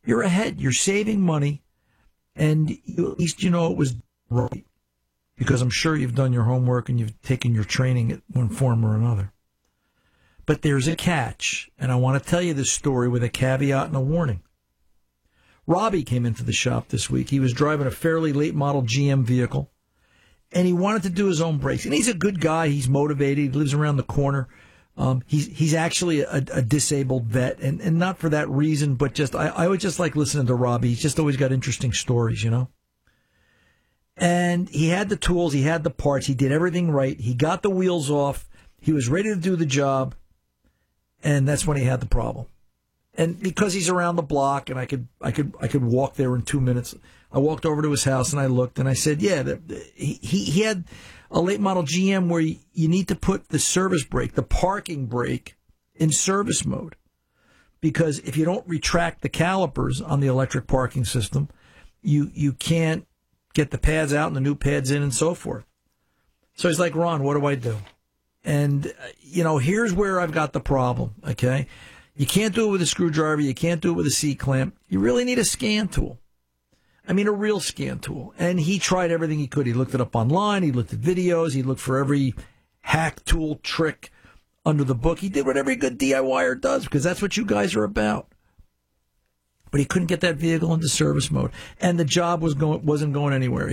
you're ahead. You're saving money, and at least you know it was right, because I'm sure you've done your homework and you've taken your training at one form or another. But there's a catch, and I want to tell you this story with a caveat and a warning. Robbie came into the shop this week. He was driving a fairly late model GM vehicle, and he wanted to do his own brakes. And he's a good guy. He's motivated. He lives around the corner. He's actually a disabled vet, and not for that reason, but just I would just like listening to Robbie. He's just always got interesting stories, you know. And he had the tools. He had the parts. He did everything right. He got the wheels off. He was ready to do the job. And that's when he had the problem. And because he's around the block and I could walk there in 2 minutes, I walked over to his house and I looked and I said, yeah, he had a late model GM where you need to put the service brake, the parking brake, in service mode. Because if you don't retract the calipers on the electric parking system, you can't get the pads out and the new pads in and so forth. So he's like, Ron, what do I do? And, here's where I've got the problem, okay? You can't do it with a screwdriver. You can't do it with a C-clamp. You really need a scan tool. I mean, a real scan tool. And he tried everything he could. He looked it up online. He looked at videos. He looked for every hack tool trick under the book. He did what every good DIYer does, because that's what you guys are about. But he couldn't get that vehicle into service mode. And the job wasn't going anywhere.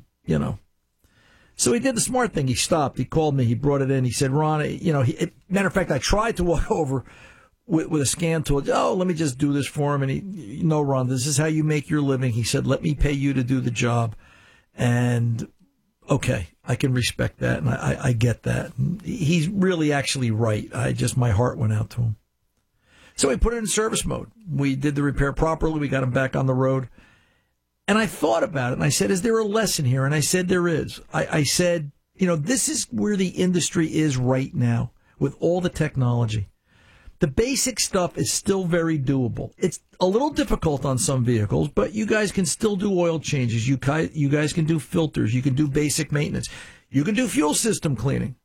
So he did the smart thing. He stopped. He called me. He brought it in. He said, Ron, matter of fact, I tried to walk over with a scan tool. Oh, let me just do this for him. And Ron, this is how you make your living. He said, let me pay you to do the job. And okay, I can respect that. And I get that. And he's really actually right. My heart went out to him. So we put it in service mode. We did the repair properly. We got him back on the road. And I thought about it, and I said, is there a lesson here? And I said, there is. I said, this is where the industry is right now with all the technology. The basic stuff is still very doable. It's a little difficult on some vehicles, but you guys can still do oil changes. You guys can do filters. You can do basic maintenance. You can do fuel system cleaning.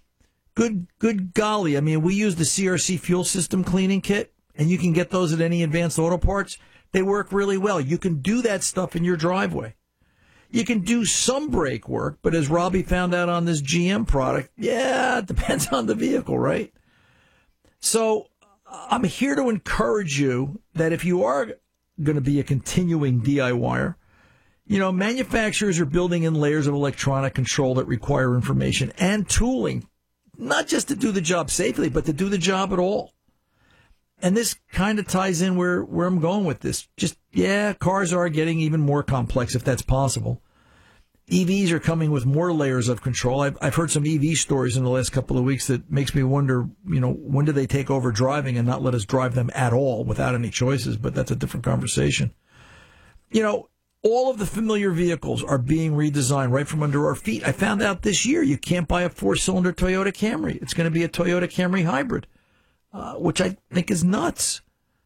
Good golly. I mean, we use the CRC fuel system cleaning kit, and you can get those at any Advanced Auto Parts. They work really well. You can do that stuff in your driveway. You can do some brake work, but as Robbie found out on this GM product, it depends on the vehicle, right? So I'm here to encourage you that if you are going to be a continuing DIYer, manufacturers are building in layers of electronic control that require information and tooling, not just to do the job safely, but to do the job at all. And this kind of ties in where I'm going with this. Cars are getting even more complex, if that's possible. EVs are coming with more layers of control. I've heard some EV stories in the last couple of weeks that makes me wonder, when do they take over driving and not let us drive them at all without any choices? But that's a different conversation. All of the familiar vehicles are being redesigned right from under our feet. I found out this year you can't buy a 4-cylinder Toyota Camry. It's going to be a Toyota Camry hybrid. Which I think is nuts.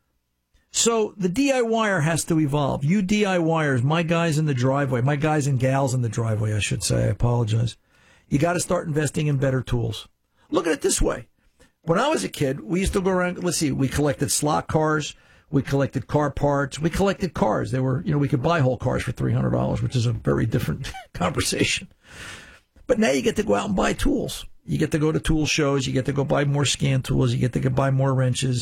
So the DIYer has to evolve. You DIYers, my guys in the driveway, my guys and gals in the driveway, I should say, I apologize. You got to start investing in better tools. Look at it this way. When I was a kid, we used to go around, we collected slot cars, we collected car parts, we collected cars. They were, we could buy whole cars for $300, which is a very different conversation. But now you get to go out and buy tools. You get to go to tool shows. You get to go buy more scan tools. You get to go buy more wrenches.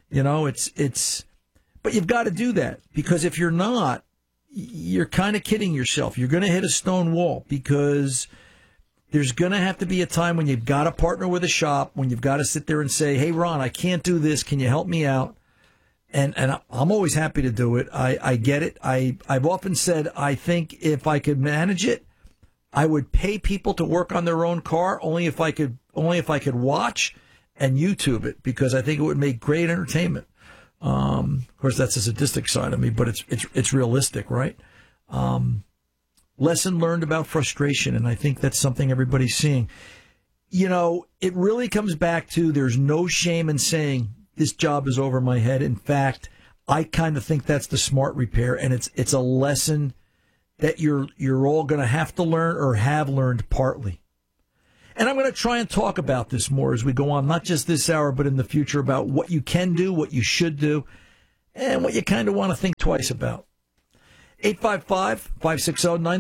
But you've got to do that, because if you're not, you're kind of kidding yourself. You're going to hit a stone wall, because there's going to have to be a time when you've got to partner with a shop, when you've got to sit there and say, hey, Ron, I can't do this. Can you help me out? And I'm always happy to do it. I get it. I've often said, I think if I could manage it, I would pay people to work on their own car only if I could watch and YouTube it, because I think it would make great entertainment. Of course, that's the sadistic side of me, but it's realistic, right? Lesson learned about frustration, and I think that's something everybody's seeing. It really comes back to there's no shame in saying this job is over my head. In fact, I kind of think that's the smart repair, and it's a lesson that you're all going to have to learn or have learned partly. And I'm going to try and talk about this more as we go on, not just this hour, but in the future, about what you can do, what you should do. and what you kind of want to think twice about.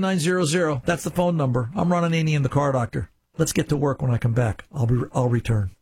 855-560-9900. That's the phone number. I'm Ron Ananian, the Car Doctor. Let's get to work when I come back. I'll return.